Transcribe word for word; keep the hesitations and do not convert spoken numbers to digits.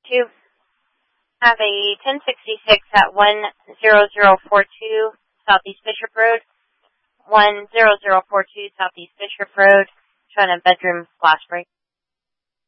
two. Have a ten sixty-six at one zero zero four two Southeast Bishop Road. one zero zero four two Southeast Bishop Road. Showing a bedroom flash break.